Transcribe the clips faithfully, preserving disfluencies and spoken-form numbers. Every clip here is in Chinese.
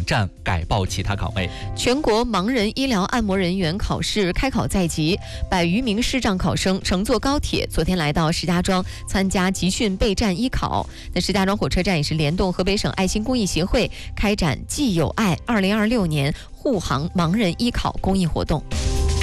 战改报其他岗位。 全国盲人医疗按摩人员考试开考在即，百余名视障考生乘坐高铁，昨天来到石家庄参加集训备战医考。那石家庄火车站也是联动河北省爱心公益协会开展“既有爱”二零二六年护航盲人医考公益活动。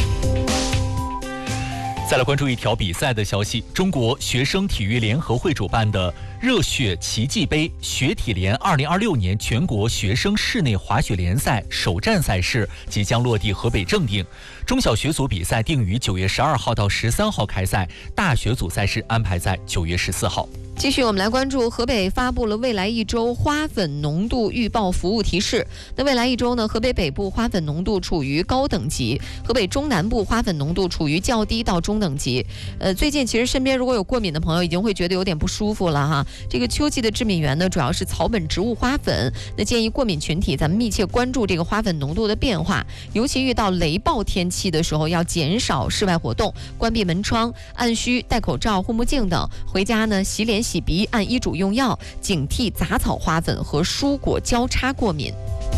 再来关注一条比赛的消息，中国学生体育联合会主办的热血奇迹杯学体联二零二六年全国学生室内滑雪联赛首站赛事即将落地河北正定，中小学组比赛定于九月十二号到十三号开赛，大学组赛事安排在九月十四号。 继续，我们来关注河北发布了未来一周花粉浓度预报服务提示。那未来一周呢，河北北部花粉浓度处于高等级，河北中南部花粉浓度处于较低到中等级。呃，最近其实身边如果有过敏的朋友，已经会觉得有点不舒服了哈。这个秋季的致敏源呢，主要是草本植物花粉。那建议过敏群体咱们密切关注这个花粉浓度的变化，尤其遇到雷暴天气的时候，要减少室外活动，关闭门窗，按需戴口罩、护目镜等。回家呢，洗脸、洗鼻，按医嘱用药，警惕杂草花粉和蔬果交叉过敏。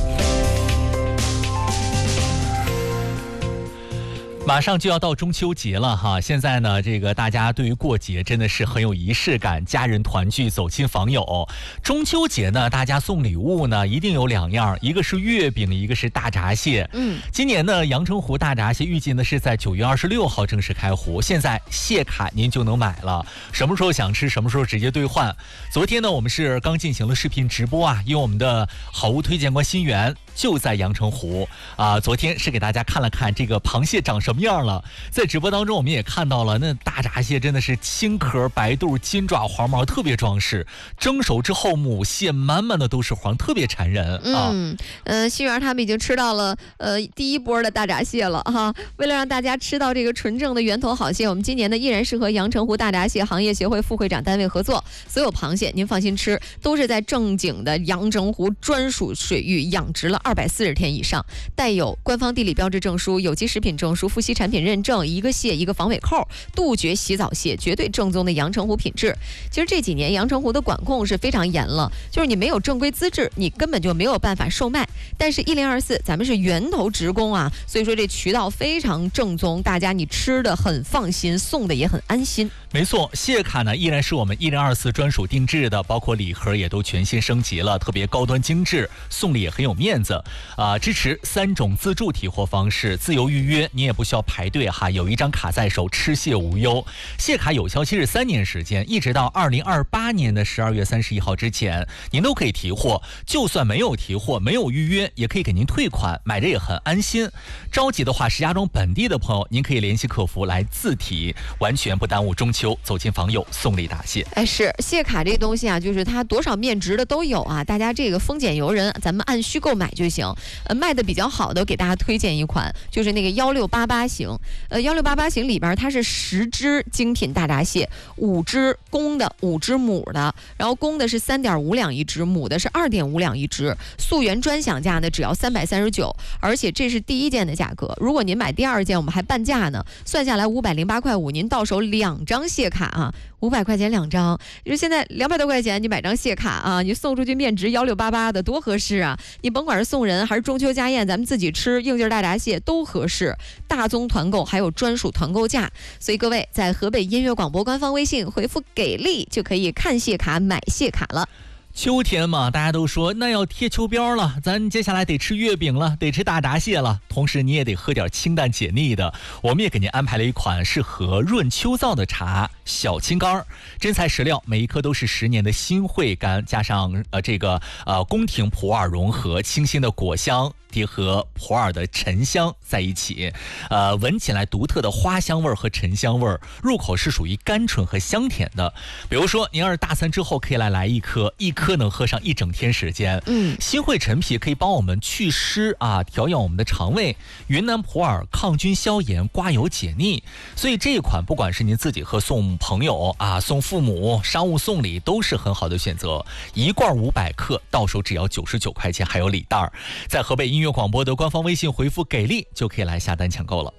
马上就要到中秋节了哈，现在呢，这个大家对于过节真的是很有仪式感，家人团聚，走亲访友。中秋节呢，大家送礼物呢，一定有两样，一个是月饼，一个是大闸蟹。嗯，今年呢，阳澄湖大闸蟹预计呢是在九月二十六号正式开湖，现在蟹卡您就能买了，什么时候想吃，什么时候直接兑换。昨天呢，我们是刚进行了视频直播啊，因为我们的好物推荐官新源就在阳澄湖啊，昨天是给大家看了看这个螃蟹长什么样了。在直播当中我们也看到了，那大闸蟹真的是青壳白肚，金爪黄毛，特别装饰。蒸熟之后母蟹满满的都是黄，特别馋人啊。 嗯，呃，新源他们已经吃到了呃第一波的大闸蟹了哈。为了让大家吃到这个纯正的源头好蟹，我们今年呢依然是和阳澄湖大闸蟹行业协会副会长单位合作，所有螃蟹您放心吃，都是在正经的阳澄湖专属水域养殖了二百四十天以上，带有官方地理标志证书、有机食品证书、富硒产品认证，一个蟹一个防伪扣，杜绝洗澡蟹，绝对正宗的阳澄湖品质。其实这几年阳澄湖的管控是非常严了，就是你没有正规资质，你根本就没有办法售卖。但是一零二四咱们是源头直供啊，所以说这渠道非常正宗，大家你吃的很放心，送的也很安心。 没错，蟹卡呢依然是我们一零二四专属定制的，包括礼盒也都全新升级了，特别高端精致，送礼也很有面子啊、呃！支持三种自助提货方式，自由预约，你也不需要排队哈，有一张卡在手，吃蟹无忧。蟹卡有效期是三年时间，一直到二零二八年的十二月三十一号之前，您都可以提货。就算没有提货，没有预约，也可以给您退款，买着也很安心。着急的话，石家庄本地的朋友，您可以联系客服来自提，完全不耽误中秋走亲访友送礼答谢。 哎，是蟹卡这东西啊，就是它多少面值的都有啊，大家这个丰俭由人，咱们按需购买就行。呃，卖的比较好的，给大家推荐一款，就是那个幺六八八型。呃，幺六八八型里边它是十只精品大闸蟹，五只公的，五只母的，然后公的是三点五两一只，母的是二点五两一只。溯源专享价呢只要三百三十九，而且这是第一件的价格。如果您买第二件，我们还半价呢，算下来五百零八块五，您到手两张蟹卡啊。五百块钱两张，就是现在两百多块钱，你买张蟹卡啊，你送出去面值幺六八八的，多合适啊！你甭管是送人还是中秋家宴，咱们自己吃应劲大闸蟹都合适。大宗团购还有专属团购价，所以各位在河北音乐广播官方微信回复给力，就可以看蟹卡买蟹卡了。 秋天嘛，大家都说那要贴秋膘了，咱接下来得吃月饼了，得吃大闸蟹了，同时你也得喝点清淡解腻的。我们也给您安排了一款适合润秋燥的茶，小青柑，真材实料，每一颗都是十年的新会柑，加上呃这个呃宫廷普洱融合，清新的果香叠和普洱的沉香在一起，呃，闻起来独特的花香味和沉香味，入口是属于甘醇和香甜的。比如说，您要是大餐之后可以来来一颗，一颗能喝上一整天时间。嗯，新会陈皮可以帮我们祛湿啊，调养我们的肠胃。云南普洱抗菌消炎，刮油解腻。所以这一款不管是您自己喝送朋友啊，送父母，商务送礼都是很好的选择。一罐五百克，到手只要九十九块钱，还有礼袋。在河北音乐广播的官方微信回复给力就可以来下单抢购了。